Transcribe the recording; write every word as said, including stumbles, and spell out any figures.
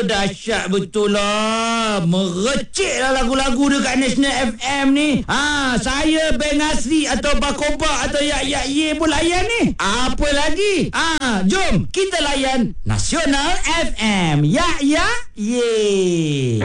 dahsyat betul lah. Merecik lah lagu-lagu dekat National F M ni. Ha, saya Beng Asri atau Bakoba atau Yak Yak Ye pun layan ni. Apa lagi? Ha, jom kita layan Nasional F M. Yak Yak Ye.